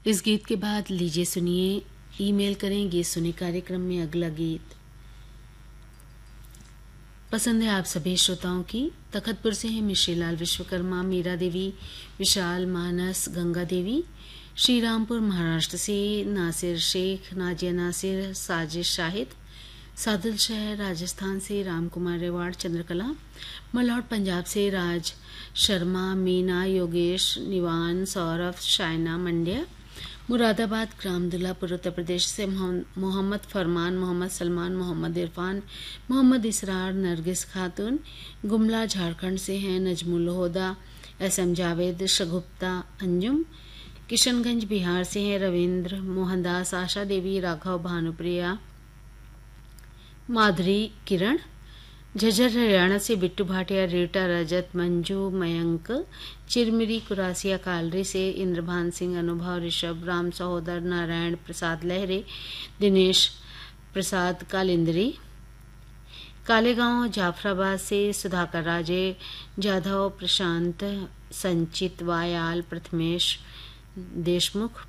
इस गीत के बाद लीजिए सुनिए ईमेल करें गीत सुने कार्यक्रम में अगला गीत पसंद है आप सभी श्रोताओं की। तखतपुर से हैं मिश्रीलाल विश्वकर्मा, मीरा देवी, विशाल, मानस, गंगा देवी। श्रीरामपुर महाराष्ट्र से नासिर शेख, नाजिया नासिर, साजिश शाहिद। सादुल शहर राजस्थान से रामकुमार रेवाड़, चंद्रकला। मलौट पंजाब से राज शर्मा, मीना, योगेश, निवान, सौरभ, शायना, मंड्या। मुरादाबाद ग्राम दुल्लापुर उत्तर प्रदेश से मोहम्मद फरमान, मोहम्मद सलमान, मोहम्मद इरफान, मोहम्मद इसरार, नरगिस खातून। गुमला झारखंड से हैं नजमुल होदा, एसएम जावेद, शगुप्ता, अंजुम। किशनगंज बिहार से हैं रविंद्र, मोहनदास, आशा देवी, राघव, भानुप्रिया, माधुरी, किरण। झज्जर हरियाणा से बिट्टू भाटिया, रीटा, रजत, मंजू, मयंक। चिरमिरी कुरासिया कालरी से इंद्रभान सिंह, अनुभव, ऋषभ, राम सहोदर, नारायण प्रसाद लहरे, दिनेश प्रसाद कालिंद्री। कालेगांव जाफराबाद से सुधाकर राजे, जाधव, प्रशांत, संचित, वायाल, प्रथमेश देशमुख।